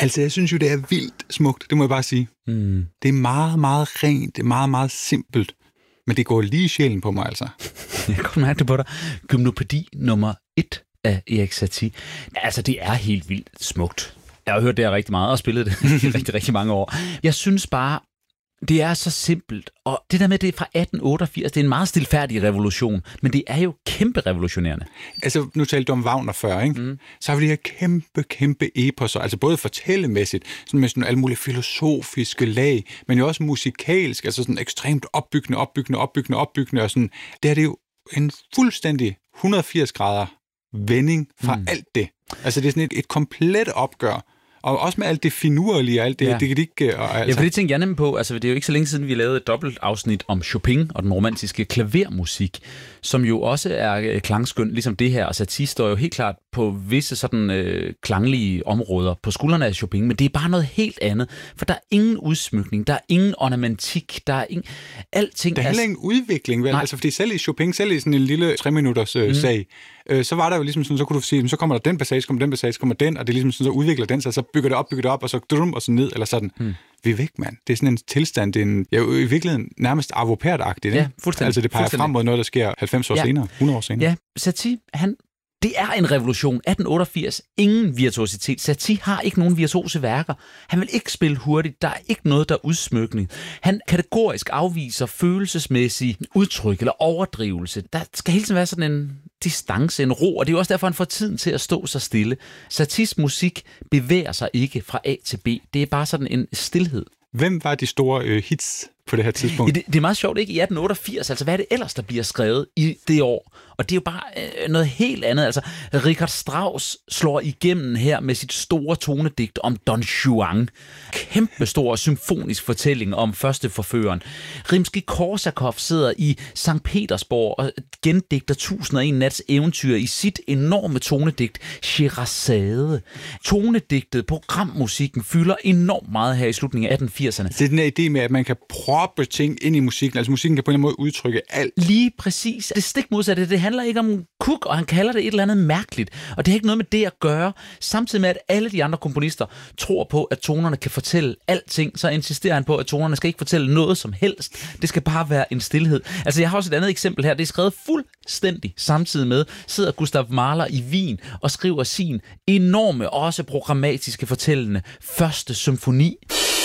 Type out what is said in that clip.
Altså, jeg synes jo, det er vildt smukt, det må jeg bare sige. Det er meget, meget rent, det er meget, meget simpelt, men det går lige i sjælen på mig, altså. Jeg kan godt mærke det på dig. Gymnopædi nummer 1 af Erik Satie. Altså, det er helt vildt smukt. Jeg har hørt det her rigtig meget og spillet det i rigtig, rigtig mange år. Jeg synes bare, det er så simpelt. Og det der med, det er fra 1888, det er en meget stilfærdig revolution, men det er jo kæmpe revolutionerende. Altså, nu talte du om Wagner før, ikke? Så har vi de her kæmpe eposser, altså både fortællemæssigt, sådan med sådan alle mulige filosofiske lag, men jo også musikalsk, altså sådan ekstremt opbyggende, og sådan. Det er det jo en fuldstændig 180 grader vending fra alt det. Altså, det er sådan et komplet opgør. Og også med alt det finurlige og alt det, det kan de ikke... Altså. Ja, for det tænkte jeg nemlig på. Altså, det er jo ikke så længe siden, vi lavede et dobbelt afsnit om Chopin og den romantiske klavermusik, som jo også er klangskøn, ligesom det her. Og Satie står jo helt klart på visse sådan klanglige områder på skuldrene af Chopin, men det er bare noget helt andet. For der er ingen udsmykning, der er ingen ornamentik, der er ingen... Alting der er heller ingen udvikling, vel? Altså, fordi selv i Chopin, selv i sådan en lille 3-minutters sag, så var der jo ligesom sådan, så kunne du sige, så kommer der den passage, kommer den, og det er ligesom sådan, så udvikler den sig, så bygger det op, og så ned, eller sådan. Vi er væk, mand. Det er sådan en tilstand, det er en, jo i virkeligheden nærmest avopært-agtigt, ja, fuldstændig. Altså, det peger frem mod noget, der sker 90 år senere, 100 år senere. Ja, Satie, det er en revolution. 1888. Ingen virtuositet. Satie har ikke nogen virtuose værker. Han vil ikke spille hurtigt. Der er ikke noget, der er udsmykning. Han kategorisk afviser følelsesmæssig udtryk eller overdrivelse. Der skal hele tiden være sådan en distance, en ro, og det er jo også derfor, han får tiden til at stå så stille. Saties musik bevæger sig ikke fra A til B. Det er bare sådan en stilhed. Hvem var de store hits på det her tidspunkt? Det er meget sjovt, ikke? I 1888, altså hvad er det ellers, der bliver skrevet i det år? Og det er jo bare noget helt andet. Altså, Richard Strauss slår igennem her med sit store tonedigt om Don Juan. Kæmpe stor symfonisk fortælling om første forføreren. Rimsky-Korsakov sidder i Sankt Petersborg og gendigter 1001 nats eventyr i sit enorme tonedigt Sherazade. Tonedigtet, programmusikken fylder enormt meget her i slutningen af 1880'erne. Det er den her idé med, at man kan proppe ting ind i musikken. Altså musikken kan på en eller anden måde udtrykke alt. Lige præcis. Det stik modsatte, det handler ikke om Cook, og han kalder det et eller andet mærkeligt. Og det har ikke noget med det at gøre. Samtidig med, at alle de andre komponister tror på, at tonerne kan fortælle alting, så insisterer han på, at tonerne skal ikke fortælle noget som helst. Det skal bare være en stilhed. Altså, jeg har også et andet eksempel her. Det er skrevet fuldstændig samtidig med, sidder Gustav Mahler i Wien og skriver sin enorme, også programmatiske fortællende første symfoni.